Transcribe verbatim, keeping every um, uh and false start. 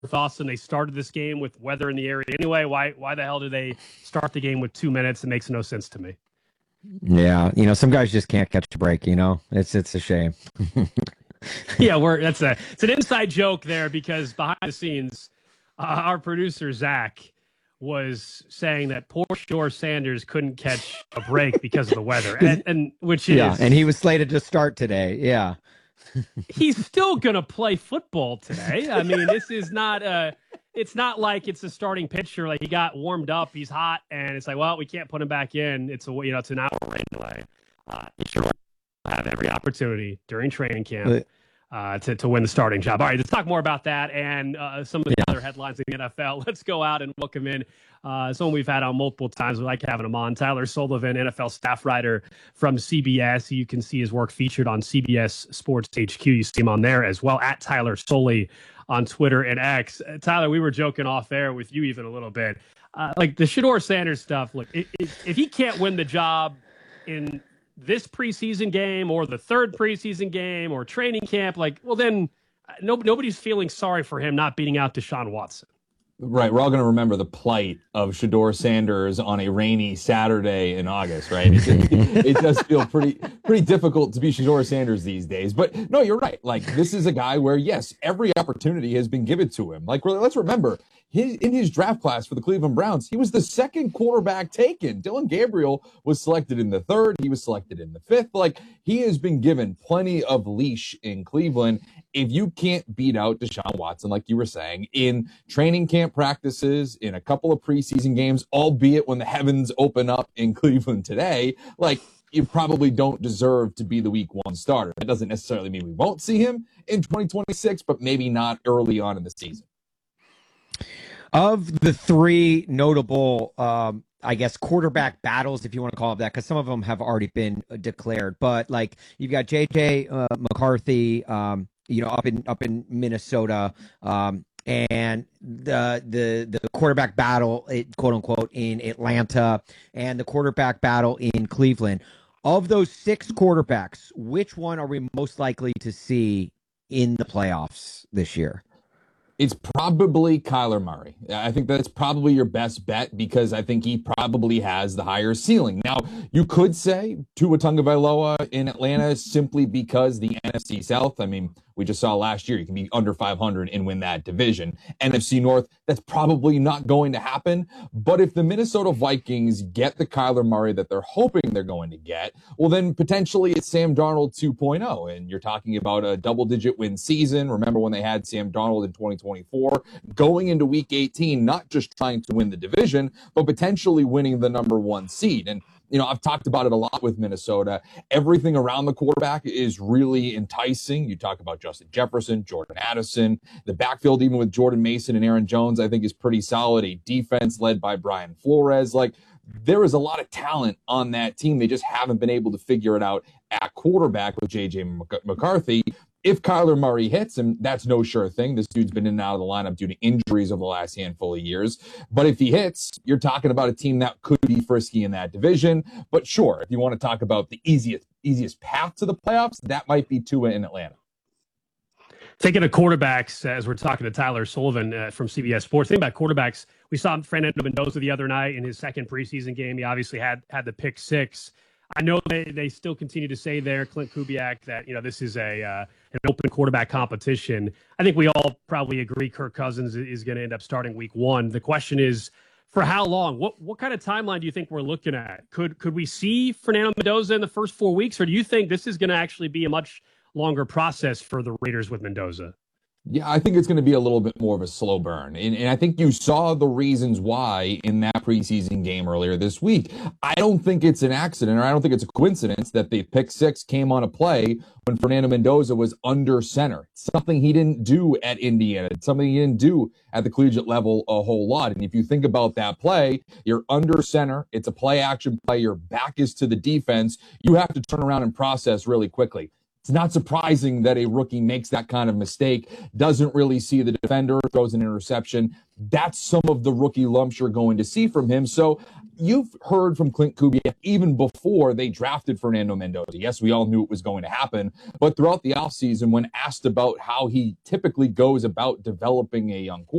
with Austin. They started this game with weather in the area anyway. Why why the hell do they start the game with two minutes? It makes no sense to me. Yeah, you know, some guys just can't catch a break, you know. It's it's a shame. Yeah, we're that's a it's an inside joke there because behind the scenes, uh, our producer Zach was saying that poor Shedeur Sanders couldn't catch a break because of the weather, and, and which is yeah, and he was slated to start today. Yeah, he's still gonna play football today. I mean, this is not a. It's not like it's a starting pitcher. Like he got warmed up, he's hot, and it's like, well, we can't put him back in. It's a you know, it's an hour rain delay. Uh, he sure will have every opportunity during training camp uh, to to win the starting job. All right, let's talk more about that and uh, some of the yeah. other headlines in the N F L. Let's go out and welcome in uh, someone we've had on multiple times. We like having him on. Tyler Sullivan, N F L staff writer from C B S. You can see his work featured on C B S Sports H Q. You see him on there as well at Tyler Sully on Twitter and X. Uh, Tyler, we were joking off air with you even a little bit. Uh, like the Shedeur Sanders stuff, look, if, if he can't win the job in this preseason game or the third preseason game or training camp, like, well, then uh, no, nobody's feeling sorry for him not beating out Deshaun Watson. Right. We're all going to remember the plight of Shedeur Sanders on a rainy Saturday in August, right? It, it, it does feel pretty pretty difficult to be Shedeur Sanders these days. But no, you're right. Like, this is a guy where, yes, every opportunity has been given to him. Like, let's remember, his, in his draft class for the Cleveland Browns, he was the second quarterback taken. Dillon Gabriel was selected in the third. He was selected in the fifth. Like, he has been given plenty of leash in Cleveland. If you can't beat out Deshaun Watson, like you were saying, in training camp practices, in a couple of preseason games, albeit when the heavens open up in Cleveland today, like, you probably don't deserve to be the week one starter. That doesn't necessarily mean we won't see him in twenty twenty-six, but maybe not early on in the season. Of the three notable, um, I guess, quarterback battles, if you want to call it that, because some of them have already been declared, but like you've got J J uh, McCarthy, um, you know, up in up in Minnesota, um, and the the the quarterback battle, quote unquote, in Atlanta, and the quarterback battle in Cleveland. Of those six quarterbacks, which one are we most likely to see in the playoffs this year? It's probably Kyler Murray. I think that's probably your best bet because I think he probably has the higher ceiling. Now, you could say Tua Tagovailoa in Atlanta simply because the N F C South, I mean, we just saw last year, you can be under five hundred and win that division. N F C North, that's probably not going to happen. But if the Minnesota Vikings get the Kyler Murray that they're hoping they're going to get, well, then potentially it's Sam Darnold two point oh. And you're talking about a double-digit win season. Remember when they had Sam Darnold in twenty twenty-four, going into week eighteen, not just trying to win the division, but potentially winning the number one seed. And you know, I've talked about it a lot with Minnesota. Everything around the quarterback is really enticing. You talk about Justin Jefferson, Jordan Addison. The backfield, even with Jordan Mason and Aaron Jones, I think is pretty solid. A defense led by Brian Flores. Like, there is a lot of talent on that team. They just haven't been able to figure it out at quarterback with J J McCarthy. If Kyler Murray hits him, that's no sure thing. This dude's been in and out of the lineup due to injuries over the last handful of years. But if he hits, you're talking about a team that could be frisky in that division. But sure, if you want to talk about the easiest easiest path to the playoffs, that might be Tua in Atlanta. Thinking of quarterbacks, as we're talking to Tyler Sullivan uh, from C B S Sports, think about quarterbacks. We saw Fernando Mendoza the other night in his second preseason game. He obviously had had the pick six. I know they, they still continue to say there, Clint Kubiak, that, you know, this is a uh, an open quarterback competition. I think we all probably agree Kirk Cousins is going to end up starting week one. The question is, for how long? What what kind of timeline do you think we're looking at? Could could we see Fernando Mendoza in the first four weeks, or do you think this is going to actually be a much longer process for the Raiders with Mendoza? Yeah, I think it's going to be a little bit more of a slow burn. And, and I think you saw the reasons why in that preseason game earlier this week. I don't think it's an accident, or I don't think it's a coincidence that the pick six came on a play when Fernando Mendoza was under center. It's something he didn't do at Indiana. It's something he didn't do at the collegiate level a whole lot. And if you think about that play, you're under center. It's a play action play. Your back is to the defense. You have to turn around and process really quickly. It's not surprising that a rookie makes that kind of mistake, doesn't really see the defender, throws an interception. That's some of the rookie lumps you're going to see from him. So you've heard from Clint Kubiak even before they drafted Fernando Mendoza. Yes, we all knew it was going to happen, but throughout the offseason, when asked about how he typically goes about developing a young quarterback,